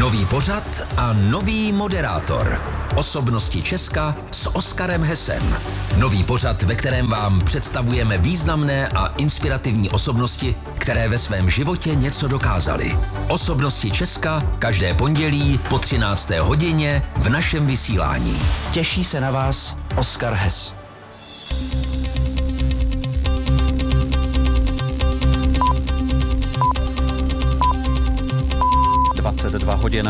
Nový pořad a nový moderátor. Osobnosti Česka s Oskarem Hessem. Nový pořad, ve kterém vám představujeme významné a inspirativní osobnosti, které ve svém životě něco dokázaly. Osobnosti Česka každé pondělí po 13. hodině v našem vysílání. Těší se na vás Oskar Hess. hodin.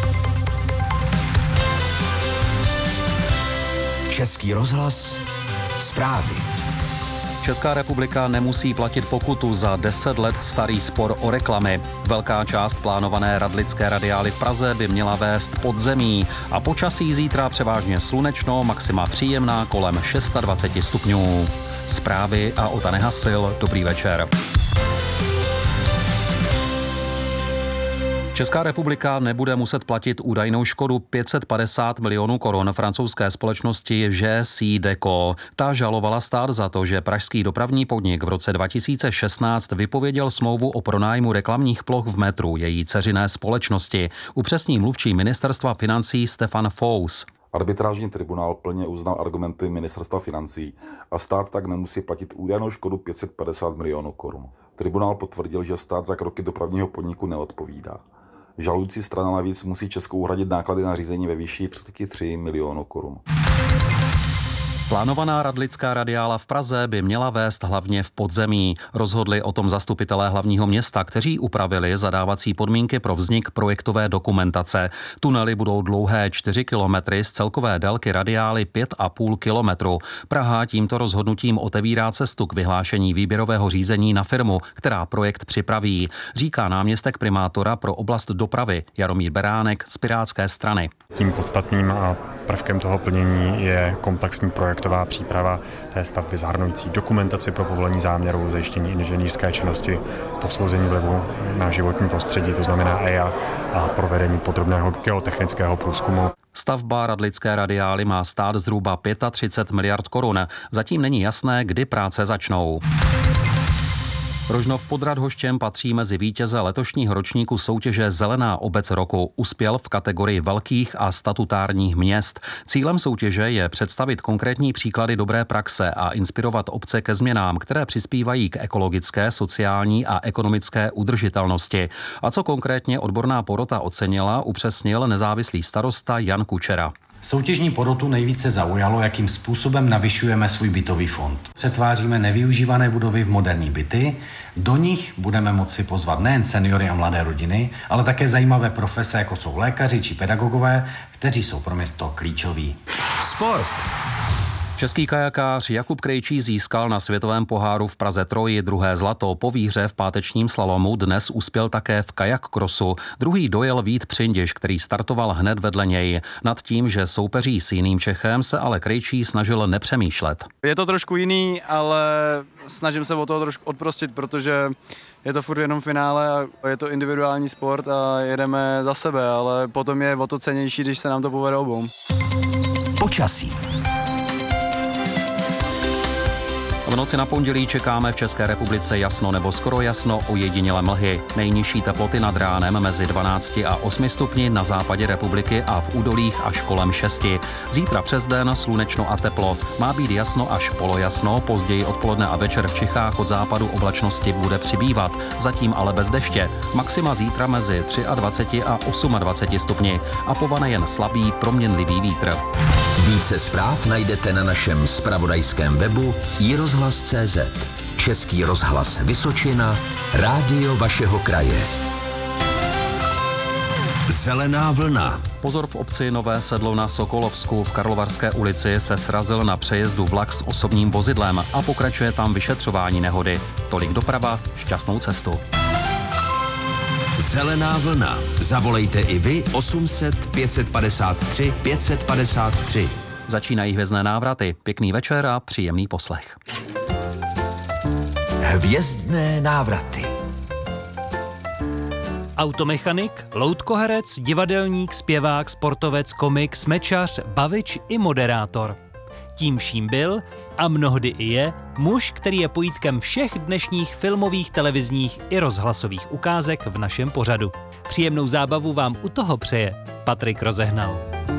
Český rozhlas, zprávy. Česká republika nemusí platit pokutu za 10 let starý spor o reklamy. Velká část plánované radlické radiály v Praze by měla vést pod zemí a počasí zítra převážně slunečno, maxima příjemná kolem 26 stupňů. Zprávy a Ota Nehasil, dobrý večer. Česká republika nebude muset platit údajnou škodu 550 milionů korun francouzské společnosti GSC Deco. Ta žalovala stát za to, že pražský dopravní podnik v roce 2016 vypověděl smlouvu o pronájmu reklamních ploch v metru její dceřiné společnosti. Upřesní mluvčí ministerstva financí Stefan Fous. Arbitrážní tribunál plně uznal argumenty ministerstva financí a stát tak nemusí platit údajnou škodu 550 milionů korun. Tribunál potvrdil, že stát za kroky dopravního podniku neodpovídá. Žalující strana navíc musí Česku uhradit náklady na řízení ve výši 33 milionů korun. Plánovaná radlická radiála v Praze by měla vést hlavně v podzemí. Rozhodli o tom zastupitelé hlavního města, kteří upravili zadávací podmínky pro vznik projektové dokumentace. Tunely budou dlouhé 4 kilometry, z celkové délky radiály 5,5 kilometru. Praha tímto rozhodnutím otevírá cestu k vyhlášení výběrového řízení na firmu, která projekt připraví, říká náměstek primátora pro oblast dopravy Jaromír Beránek z Pirátské strany. Tím podstatným prvkem toho plnění je komplexní projektová příprava té stavby zahrnující dokumentaci pro povolení záměru, zajištění inženýrské činnosti, posouzení vlivu na životní prostředí, to znamená EIA, a provedení podrobného geotechnického průzkumu. Stavba radlické radiály má stát zhruba 35 miliard korun. Zatím není jasné, kdy práce začnou. Rožnov pod Radhoštěm patří mezi vítěze letošního ročníku soutěže Zelená obec roku. Uspěl v kategorii velkých a statutárních měst. Cílem soutěže je představit konkrétní příklady dobré praxe a inspirovat obce ke změnám, které přispívají k ekologické, sociální a ekonomické udržitelnosti. A co konkrétně odborná porota ocenila, upřesnil nezávislý starosta Jan Kučera. Soutěžní porotu nejvíce zaujalo, jakým způsobem navyšujeme svůj bytový fond. Přetváříme nevyužívané budovy v moderní byty, do nich budeme moci pozvat nejen seniory a mladé rodiny, ale také zajímavé profese, jako jsou lékaři či pedagogové, kteří jsou pro město klíčoví. Sport. Český kajakář Jakub Krejčí získal na světovém poháru v Praze Troji druhé zlato. Po výhře v pátečním slalomu dnes uspěl také v kajak krosu. Druhý dojel Vít Přindiš, který startoval hned vedle něj. Nad tím, že soupeří s jiným Čechem, se ale Krejčí snažil nepřemýšlet. Je to trošku jiný, ale snažím se o toho trošku odprostit, protože je to furt jenom finále a je to individuální sport a jedeme za sebe, ale potom je o to cennější, když se nám to povede obou. Počasí. V noci na pondělí čekáme v České republice jasno nebo skoro jasno, ojedinělé mlhy. Nejnižší teploty nad ránem mezi 12 a 8 stupni na západě republiky a v údolích až kolem 6. Zítra přes den slunečno a teplo. Má být jasno až polojasno, později odpoledne a večer v Čechách od západu oblačnosti bude přibývat, zatím ale bez deště. Maxima zítra mezi 23 a 28 stupni a povane jen slabý proměnlivý vítr. Více zpráv najdete na našem zpravodajském webu iRozhlas.cz. Český rozhlas Vysočina, rádio vašeho kraje. Zelená vlna. Pozor, v obci Nové Sedlo na Sokolovsku v Karlovarské ulici se srazil na přejezdu vlak s osobním vozidlem a pokračuje tam vyšetřování nehody. Tolik doprava, šťastnou cestu. Zelená vlna. Zavolejte i vy 800 553 553. Začínají hvězdné návraty. Pěkný večer a příjemný poslech. Hvězdné návraty. Automechanik, loutkoherec, divadelník, zpěvák, sportovec, komik, smečař, bavič i moderátor. Tím vším byl, a mnohdy i je, muž, který je pojítkem všech dnešních filmových, televizních i rozhlasových ukázek v našem pořadu. Příjemnou zábavu vám u toho přeje Patrik Rozehnal.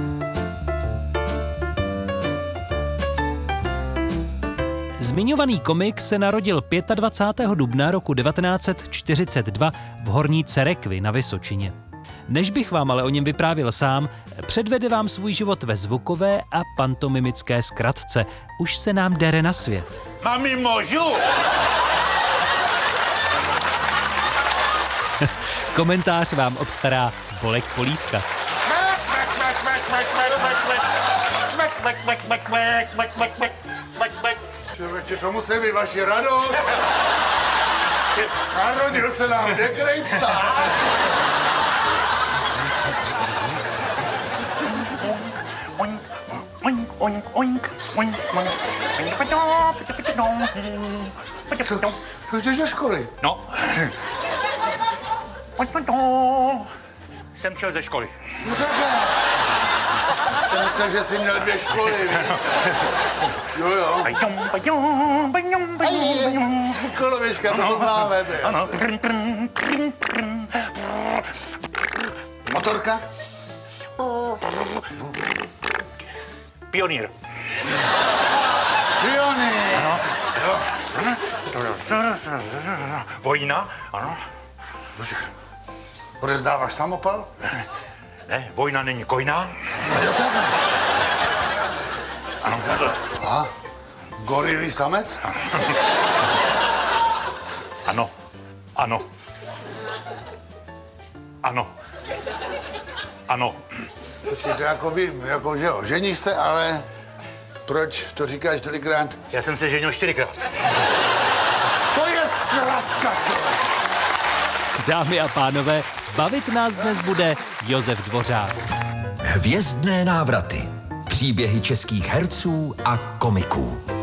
Zmiňovaný komik se narodil 25. dubna roku 1942 v Horní Cerekvi na Vysočině. Než bych vám ale o něm vyprávěl sám, předvede vám svůj život ve zvukové a pantomimické zkratce. Už se nám dere na svět. Mami, můžu? Komentář vám obstará Bolek Polívka. Člověče, to musí být vaši radost. Narodil se nám pěkný pták. Co jdeš do školy? No. Jsem šel ze školy. No takže. Jsem myslel, že jsi měl 2 školy, víš? Jo. Koloběžka, to známe, ty. Ano. Motorka? Pionýr. Pionýr. Ano. Vojna, ano. Odezdáváš samopal? Ne, vojna není kojna. Jo, takhle. Ano. Aha. Gorilý samec? Ano. Ano. Ano. Ano. Počkej, to jako vím, jako že jo, ženíš se, ale proč to říkáš tolikrát? Já jsem se ženil 4krát. To je zkratka, člověk. Dámy a pánové, bavit nás dnes bude Josef Dvořák. Hvězdné návraty. Příběhy českých herců a komiků.